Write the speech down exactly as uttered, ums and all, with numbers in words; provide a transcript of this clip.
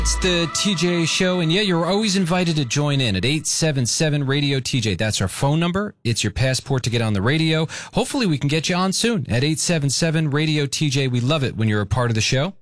It's the T J Show, and yeah, you're always invited to join in at eight seven seven radio T J. That's our phone number. It's your passport to get on the radio. Hopefully we can get you on soon at eight seven seven radio T J. We love it when you're a part of the show.